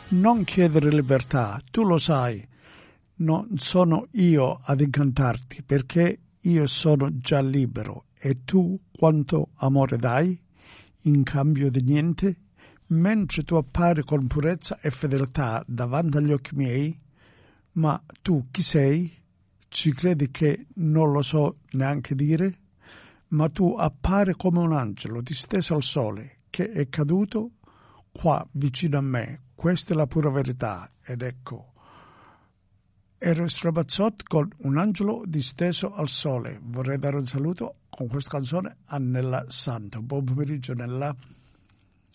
Non chiedere libertà, tu lo sai, non sono io ad incantarti perché io sono già libero e tu quanto amore dai in cambio di niente? Mentre tu appari con purezza e fedeltà davanti agli occhi miei, ma tu chi sei? Ci credi che non lo so neanche dire? Ma tu appari come un angelo disteso al sole che è caduto qua vicino a me. Questa è la pura verità. Ed ecco, Eros Ramazzotti con Un angelo disteso al sole. Vorrei dare un saluto con questa canzone a Nella Santo. Buon pomeriggio Nella.